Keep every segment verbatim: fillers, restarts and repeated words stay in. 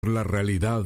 La realidad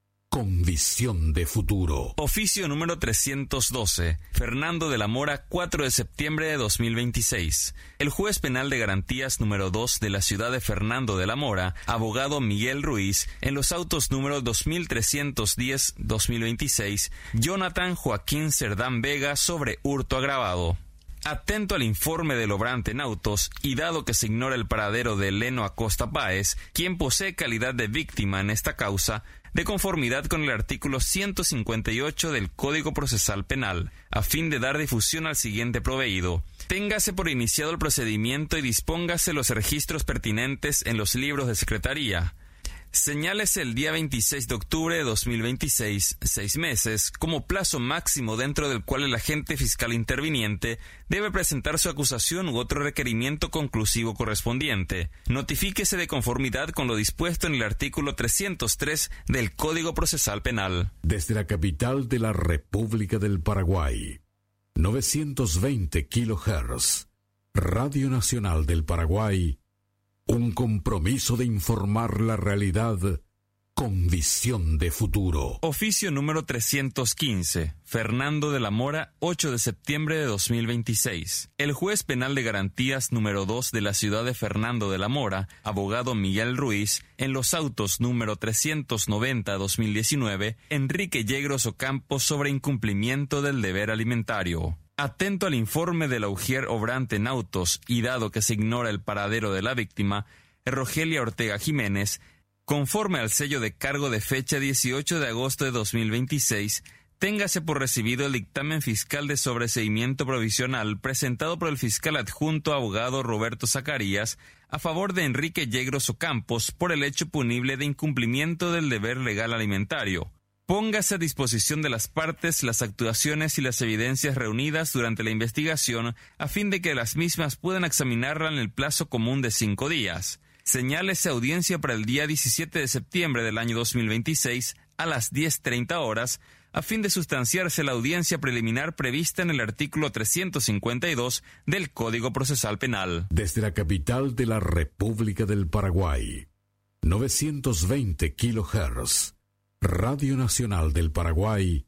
con visión de futuro. Oficio número trescientos doce. Fernando de la Mora, cuatro de septiembre de dos mil veintiséis. El juez penal de garantías número dos de la ciudad de Fernando de la Mora, abogado Miguel Ruiz, en los autos número dos mil trescientos diez guión dos mil veintiséis, Jonathan Joaquín Cerdán Vega sobre hurto agravado. Atento al informe del obrante en autos y dado que se ignora el paradero de Leno Acosta Páez, quien posee calidad de víctima en esta causa, de conformidad con el artículo ciento cincuenta y ocho del Código Procesal Penal, a fin de dar difusión al siguiente proveído. Téngase por iniciado el procedimiento y dispóngase los registros pertinentes en los libros de secretaría. Señálese el día veintiséis de octubre de dos mil veintiséis, seis meses, como plazo máximo dentro del cual el agente fiscal interviniente debe presentar su acusación u otro requerimiento conclusivo correspondiente. Notifíquese de conformidad con lo dispuesto en el artículo trescientos tres del Código Procesal Penal. Desde la capital de la República del Paraguay, novecientos veinte kilohertz, Radio Nacional del Paraguay, un compromiso de informar la realidad con visión de futuro. Oficio número trescientos quince. Fernando de la Mora, ocho de septiembre de dos mil veintiséis. El juez penal de garantías número dos de la ciudad de Fernando de la Mora, abogado Miguel Ruiz, en los autos número trescientos noventa guión dos mil diecinueve, Enrique Yegros Ocampo sobre incumplimiento del deber alimentario. Atento al informe del ujier obrante en autos y dado que se ignora el paradero de la víctima, Rogelia Ortega Jiménez, conforme al sello de cargo de fecha dieciocho de agosto de dos mil veintiséis, téngase por recibido el dictamen fiscal de sobreseimiento provisional presentado por el fiscal adjunto abogado Roberto Zacarías a favor de Enrique Yegros Ocampos por el hecho punible de incumplimiento del deber legal alimentario. Póngase a disposición de las partes las actuaciones y las evidencias reunidas durante la investigación a fin de que las mismas puedan examinarla en el plazo común de cinco días. Señálese audiencia para el día diecisiete de septiembre del año dos mil veintiséis a las diez treinta horas a fin de sustanciarse la audiencia preliminar prevista en el artículo trescientos cincuenta y dos del Código Procesal Penal. Desde la capital de la República del Paraguay, novecientos veinte kilohertz, Radio Nacional del Paraguay,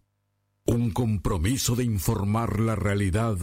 un compromiso de informar la realidad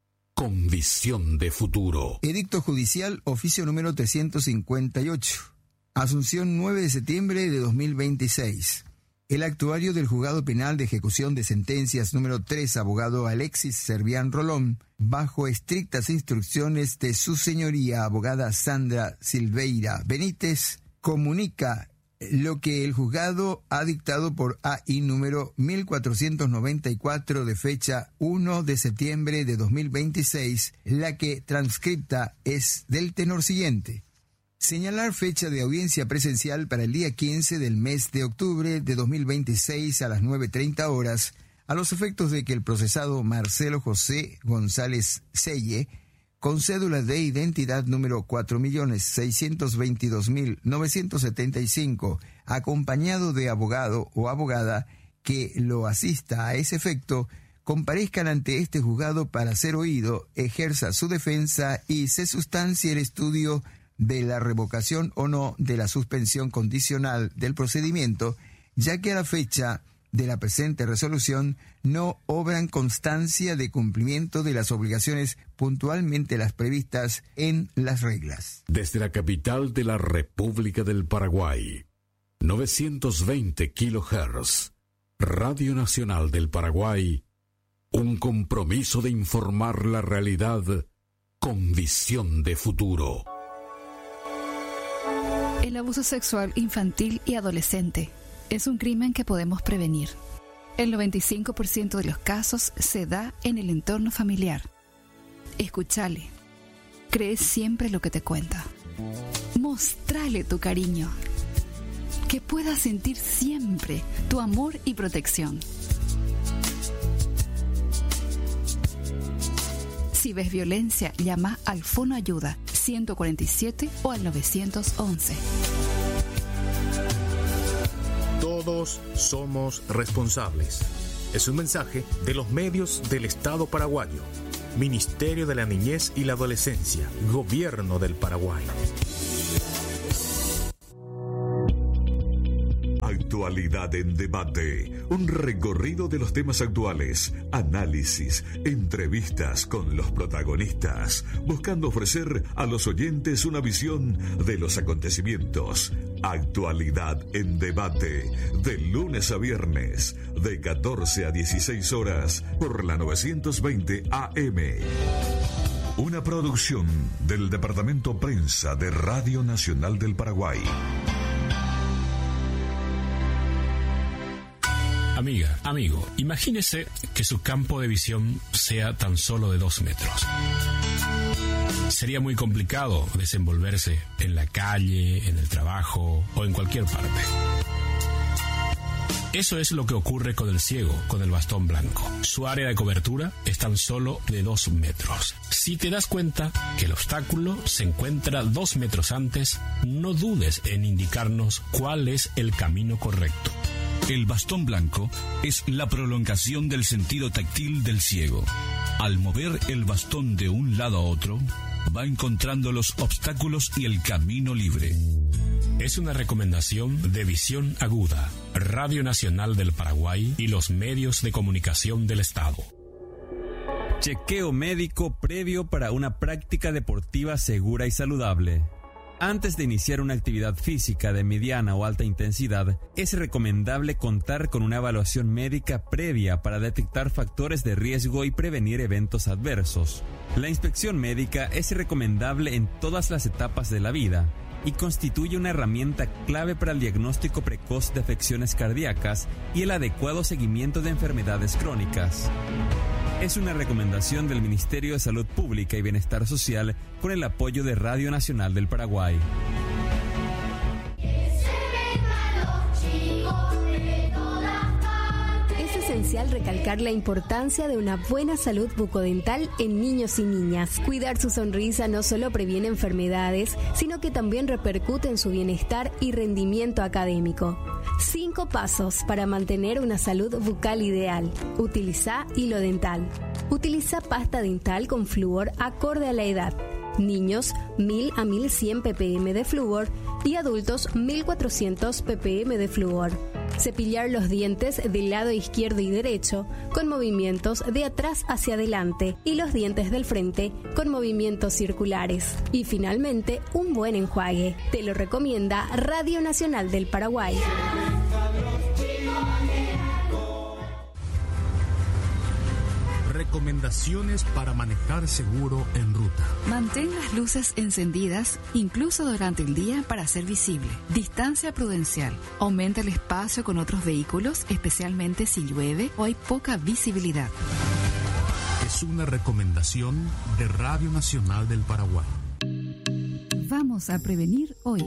con visión de futuro. Edicto judicial, oficio número trescientos cincuenta y ocho. Asunción, nueve de septiembre de dos mil veintiséis. El actuario del Juzgado Penal de Ejecución de Sentencias número tres, abogado Alexis Servián Rolón, bajo estrictas instrucciones de su señoría abogada Sandra Silveira Benítez, comunica lo que el juzgado ha dictado por A I número mil cuatrocientos noventa y cuatro de fecha uno de septiembre de dos mil veintiséis, la que transcripta es del tenor siguiente. Señalar fecha de audiencia presencial para el día quince del mes de octubre de dos mil veintiséis a las nueve treinta horas, a los efectos de que el procesado Marcelo José González Selle, con cédula de identidad número cuatro millones seiscientos veintidós mil novecientos setenta y cinco, acompañado de abogado o abogada que lo asista a ese efecto, comparezcan ante este juzgado para ser oído, ejerza su defensa y se sustancie el estudio de la revocación o no de la suspensión condicional del procedimiento, ya que a la fecha de la presente resolución no obran constancia de cumplimiento de las obligaciones puntualmente las previstas en las reglas. Desde la capital de la República del Paraguay, novecientos veinte kilohertz, Radio Nacional del Paraguay, un compromiso de informar la realidad con visión de futuro. El abuso sexual infantil y adolescente es un crimen que podemos prevenir. El noventa y cinco por ciento de los casos se da en el entorno familiar. Escúchale. Cree siempre lo que te cuenta. Mostrale tu cariño. Que pueda sentir siempre tu amor y protección. Si ves violencia, llama al Fono Ayuda ciento cuarenta y siete o al nueve once. Todos somos responsables. Es un mensaje de los medios del Estado paraguayo. Ministerio de la Niñez y la Adolescencia. Gobierno del Paraguay. Actualidad en Debate, un recorrido de los temas actuales, análisis, entrevistas con los protagonistas, buscando ofrecer a los oyentes una visión de los acontecimientos. Actualidad en Debate, de lunes a viernes, de catorce a dieciséis horas, por la novecientos veinte A M. Una producción del Departamento Prensa de Radio Nacional del Paraguay. Amiga, amigo, imagínese que su campo de visión sea tan solo de dos metros. Sería muy complicado desenvolverse en la calle, en el trabajo o en cualquier parte. Eso es lo que ocurre con el ciego, con el bastón blanco. Su área de cobertura es tan solo de dos metros. Si te das cuenta que el obstáculo se encuentra dos metros antes, no dudes en indicarnos cuál es el camino correcto. El bastón blanco es la prolongación del sentido táctil del ciego. Al mover el bastón de un lado a otro, va encontrando los obstáculos y el camino libre. Es una recomendación de Visión Aguda, Radio Nacional del Paraguay y los medios de comunicación del Estado. Chequeo médico previo para una práctica deportiva segura y saludable. Antes de iniciar una actividad física de mediana o alta intensidad, es recomendable contar con una evaluación médica previa para detectar factores de riesgo y prevenir eventos adversos. La inspección médica es recomendable en todas las etapas de la vida y constituye una herramienta clave para el diagnóstico precoz de afecciones cardíacas y el adecuado seguimiento de enfermedades crónicas. Es una recomendación del Ministerio de Salud Pública y Bienestar Social con el apoyo de Radio Nacional del Paraguay. Es esencial recalcar la importancia de una buena salud bucodental en niños y niñas. Cuidar su sonrisa no solo previene enfermedades, sino que también repercute en su bienestar y rendimiento académico. Cinco pasos para mantener una salud bucal ideal. Utiliza hilo dental. Utiliza pasta dental con flúor acorde a la edad. Niños, mil a mil cien ppm de flúor y adultos, mil cuatrocientos ppm de flúor. Cepillar los dientes del lado izquierdo y derecho con movimientos de atrás hacia adelante y los dientes del frente con movimientos circulares. Y finalmente, un buen enjuague. Te lo recomienda Radio Nacional del Paraguay. Recomendaciones para manejar seguro en ruta. Mantén las luces encendidas, incluso durante el día, para ser visible. Distancia prudencial. Aumenta el espacio con otros vehículos, especialmente si llueve o hay poca visibilidad. Es una recomendación de Radio Nacional del Paraguay. Vamos a prevenir hoy.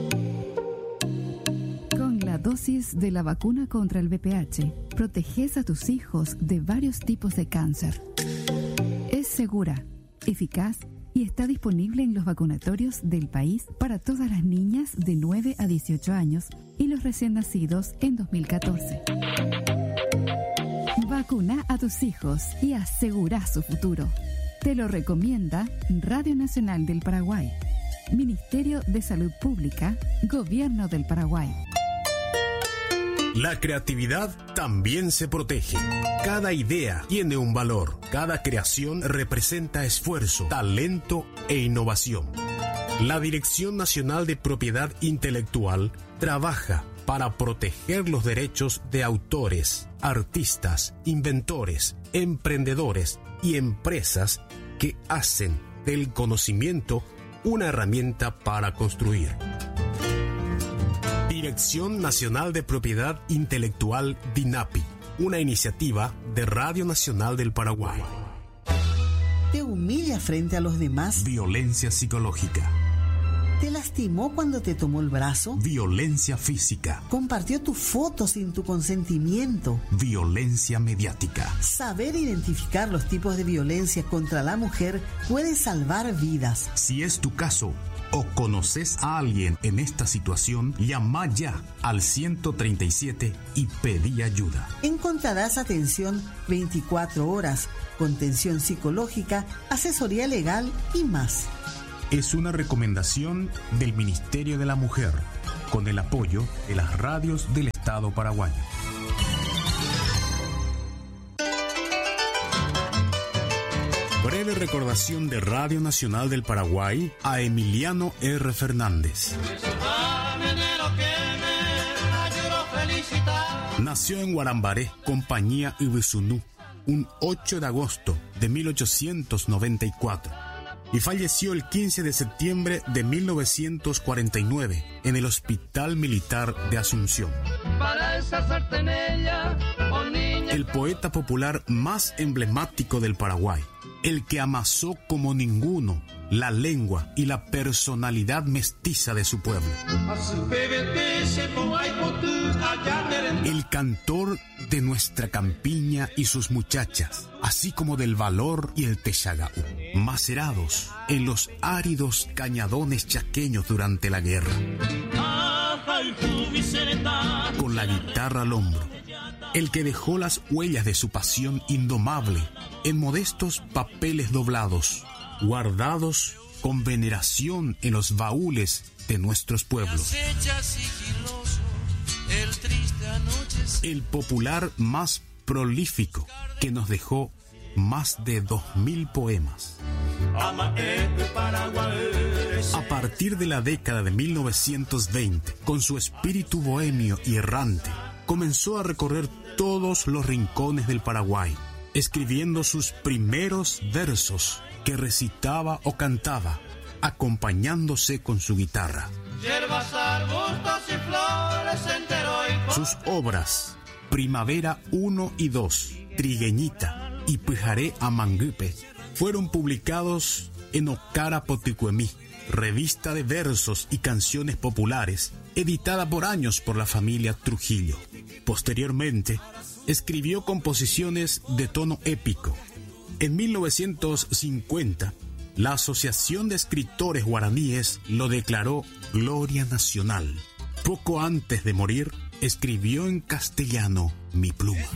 Con la dosis de la vacuna contra el V I H, proteges a tus hijos de varios tipos de cáncer. Es segura, eficaz y está disponible en los vacunatorios del país para todas las niñas de nueve a dieciocho años y los recién nacidos en dos mil catorce. Vacuna a tus hijos y asegura su futuro. Te lo recomienda Radio Nacional del Paraguay, Ministerio de Salud Pública, Gobierno del Paraguay. La creatividad también se protege. Cada idea tiene un valor. Cada creación representa esfuerzo, talento e innovación. La Dirección Nacional de Propiedad Intelectual trabaja para proteger los derechos de autores, artistas, inventores, emprendedores y empresas que hacen del conocimiento una herramienta para construir. Dirección Nacional de Propiedad Intelectual DINAPI, una iniciativa de Radio Nacional del Paraguay. ¿Te humilla frente a los demás? Violencia psicológica. ¿Te lastimó cuando te tomó el brazo? Violencia física. ¿Compartió tu foto sin tu consentimiento? Violencia mediática. Saber identificar los tipos de violencia contra la mujer puede salvar vidas. Si es tu caso, o conoces a alguien en esta situación, llama ya al ciento treinta y siete y pedí ayuda. Encontrarás atención veinticuatro horas, contención psicológica, asesoría legal y más. es una recomendación del Ministerio de la Mujer, con el apoyo de las radios del Estado paraguayo. Breve recordación de Radio Nacional del Paraguay a Emiliano R. Fernández. Nació en Guarambaré, Compañía Ibisunú, un ocho de agosto de mil ochocientos noventa y cuatro y falleció el quince de septiembre de mil novecientos cuarenta y nueve en el Hospital Militar de Asunción. El poeta popular más emblemático del Paraguay, el que amasó como ninguno la lengua y la personalidad mestiza de su pueblo. El cantor de nuestra campiña y sus muchachas, así como del valor y el texagaú, macerados en los áridos cañadones chaqueños durante la guerra. Con la guitarra al hombro, el que dejó las huellas de su pasión indomable en modestos papeles doblados, guardados con veneración en los baúles de nuestros pueblos. El popular más prolífico que nos dejó más de dos mil poemas. A partir de la década de mil novecientos veinte, con su espíritu bohemio y errante, comenzó a recorrer todos los rincones del Paraguay, escribiendo sus primeros versos que recitaba o cantaba, acompañándose con su guitarra. Sus obras, Primavera uno y dos, Trigueñita y Pijaré a Mangupe, fueron publicados en Ocara Poticuemí, revista de versos y canciones populares, editada por años por la familia Trujillo. Posteriormente, escribió composiciones de tono épico. En mil novecientos cincuenta, la Asociación de Escritores Guaraníes lo declaró Gloria Nacional. Poco antes de morir, escribió en castellano Mi Pluma.